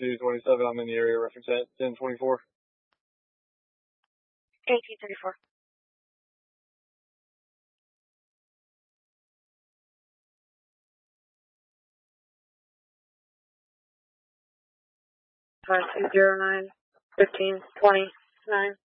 227. I'm in the area. Reference at 1024. 1834. Five 209 15 29.